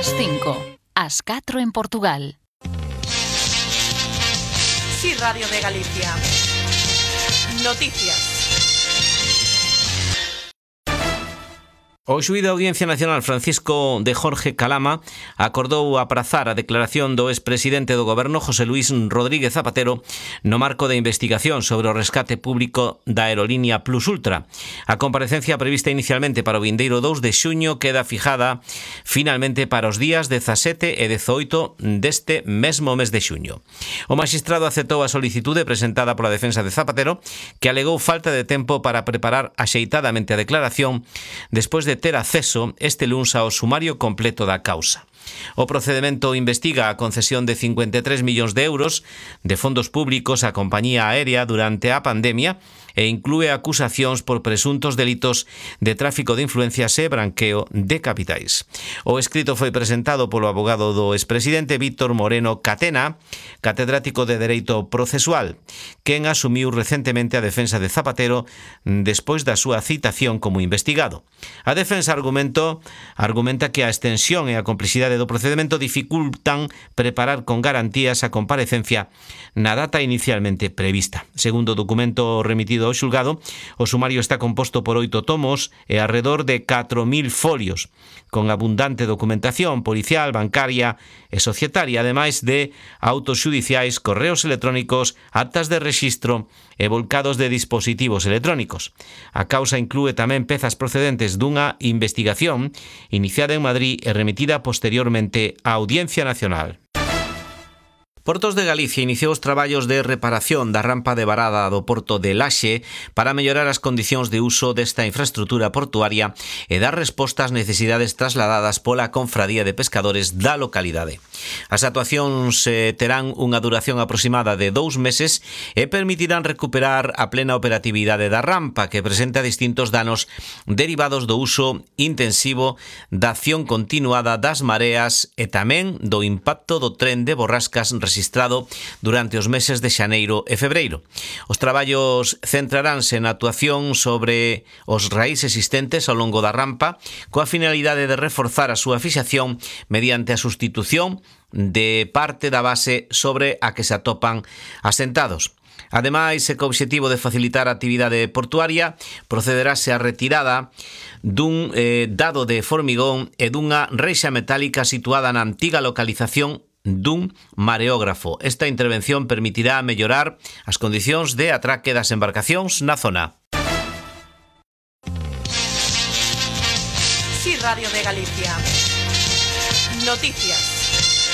Ás 5, ás 4 en Portugal. Sí, Radio de Galicia. Noticias. O xuíz da Audiencia Nacional Francisco de Jorge Calama acordou aprazar a declaración do expresidente do Goberno José Luís Rodríguez Zapatero no marco da investigación sobre o rescate público da aerolínea Plus Ultra. A comparecencia prevista inicialmente para o vindeiro 2 de xuño queda fijada finalmente para os días 17 e 18 deste mesmo mes de xuño. O maxistrado aceptou a solicitude presentada pola defensa de Zapatero, que alegou falta de tempo para preparar axeitadamente a declaración despois de ter acceso este luns ao sumario completo da causa. O procedemento investiga a concesión de 53 millóns de euros de fondos públicos á compañía aérea durante a pandemia e inclúe acusacións por presuntos delitos de tráfico de influencias e branqueo de capitais. O escrito foi presentado polo abogado do expresidente Víctor Moreno Catena, catedrático de Dereito Procesual, quen asumiu recentemente a defensa de Zapatero despois da súa citación como investigado. A defensa argumenta que a extensión e a complexidade do procedemento dificultan preparar con garantías a comparecencia na data inicialmente prevista. Segundo o documento remitido ao xulgado, o sumario está composto por 8 tomos e arredor de 4.000 folios, con abundante documentación policial, bancaria e societaria, ademais de autos xudiciais, correos electrónicos, actas de rexistro e volcados de dispositivos electrónicos. A causa inclúe tamén pezas procedentes dunha investigación iniciada en Madrid e remitida posteriormente á Audiencia Nacional. Portos de Galicia iniciou os traballos de reparación da rampa de varada do porto de Laxe para mellorar as condicións de uso desta infraestrutura portuaria e dar resposta ás necesidades trasladadas pola Confradía de Pescadores da localidade. As actuacións terán unha duración aproximada de 2 meses e permitirán recuperar a plena operatividade da rampa, que presenta distintos danos derivados do uso intensivo da acción continuada das mareas e tamén do impacto do tren de borrascas registrado durante os meses de xaneiro e febreiro. Os traballos centraránse na actuación sobre os raíz existentes ao longo da rampa, coa finalidade de reforzar a súa fixación mediante a sustitución de parte da base sobre a que se atopan asentados. Ademais, co obxectivo de facilitar a actividade portuaria, procederase a retirada dun dado de formigón e dunha reixa metálica situada na antiga localización dun mareógrafo. Esta intervención permitirá mellorar as condicións de atraque das embarcacións na zona. Sí, Radio de Galicia. Noticias.